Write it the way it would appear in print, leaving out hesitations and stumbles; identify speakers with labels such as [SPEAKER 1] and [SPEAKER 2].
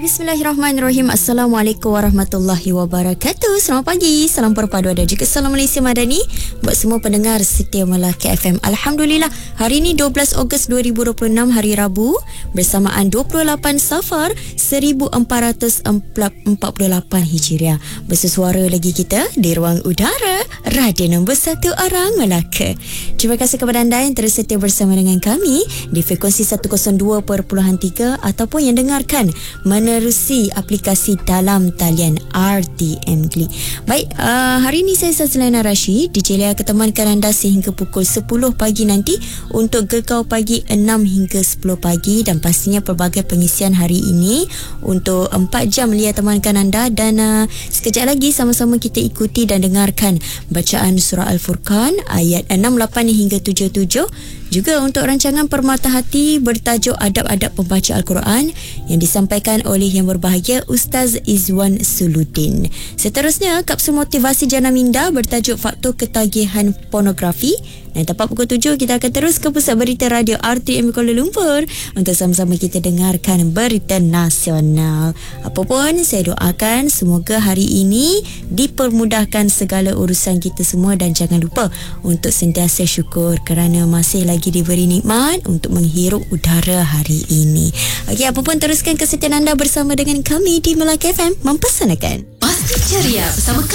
[SPEAKER 1] Bismillahirrahmanirrahim. Assalamualaikum warahmatullahi wabarakatuh. Selamat pagi, salam perpaduan dan juga salam Malaysia Madani buat semua pendengar setia Melaka FM. Alhamdulillah, hari ini 12 Ogos 2026, hari Rabu, bersamaan 28 Safar 1448 Hijriah. Bersesuara lagi kita di ruang udara Radio nombor 1 Arang Melaka. Terima kasih kepada anda yang terus setia bersama dengan kami di frekuensi 102.3 ataupun yang dengarkan menerusi aplikasi dalam talian RTM Gli. Baik, hari ini saya Sazlana Rashid DJ Lea ketemankan anda sehingga pukul 10 pagi nanti untuk Gekau Pagi 6 hingga 10 pagi, dan pastinya pelbagai pengisian hari ini untuk 4 jam Lea temankan anda, dan sekejap lagi sama-sama kita ikuti dan dengarkan bacaan surah Al-Furqan ayat 68 hingga 77. Juga untuk rancangan Permata Hati bertajuk Adab-Adab Pembaca Al-Quran yang disampaikan oleh yang berbahagia Ustaz Izwan Suluddin. Seterusnya, kapsul motivasi Jana Minda bertajuk Faktor Ketagihan Pornografi. Dan tepat pukul 7 kita akan terus ke pusat berita radio RTM Kuala Lumpur untuk sama-sama kita dengarkan berita nasional. Apapun, saya doakan semoga hari ini dipermudahkan segala urusan kita semua, dan jangan lupa untuk sentiasa syukur kerana masih lagi diberi nikmat untuk menghirup udara hari ini. Okey, apapun, teruskan kesetiaan anda bersama dengan kami di Melaka FM mempersanakan.
[SPEAKER 2] Pasti ceria bersama